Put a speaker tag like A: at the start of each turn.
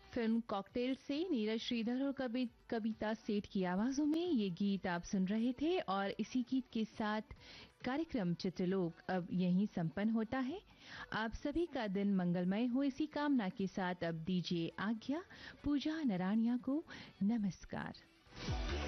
A: Film cocktail से नीरज श्रीधर और कविता सेठ की आवाजों में ये गीत आप सुन रहे थे और इसी गीत के साथ कार्यक्रम चित्रलोक अब यहीं संपन्न होता है। आप सभी का दिन मंगलमय हो इसी कामना के साथ अब दीजिए आज्ञा। पूजा नराणिया को नमस्कार।